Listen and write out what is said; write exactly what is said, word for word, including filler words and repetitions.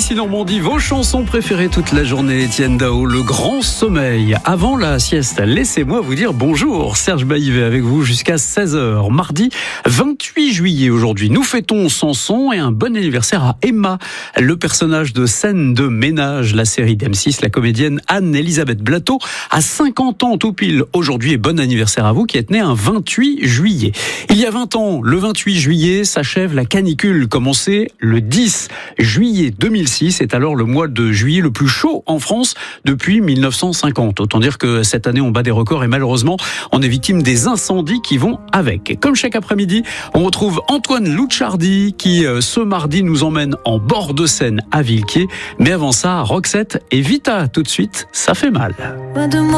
ici Normandie, vos chansons préférées toute la journée. Étienne Dao, le grand sommeil. Avant la sieste, laissez-moi vous dire bonjour. Serge Baillivet avec vous jusqu'à seize heures. Mardi vingt-huit juillet aujourd'hui. Nous fêtons Samson et un bon anniversaire à Emma, le personnage de Scène de ménage, la série d'M six. La comédienne Anne-Elisabeth Blateau a cinquante ans tout pile aujourd'hui et bon anniversaire à vous qui êtes né un vingt-huit juillet. Il y a vingt ans, le vingt-huit juillet, s'achève la canicule, commencée le dix juillet deux mille six. C'est alors le mois de juillet le plus chaud en France depuis mille neuf cent cinquante. Autant dire que cette année, on bat des records et malheureusement, on est victime des incendies qui vont avec. Et comme chaque après-midi, on retrouve Antoine Louchardy qui, ce mardi, nous emmène en bord de Seine à Villequier. Mais avant ça, Roxette et Vita, tout de suite, ça fait mal.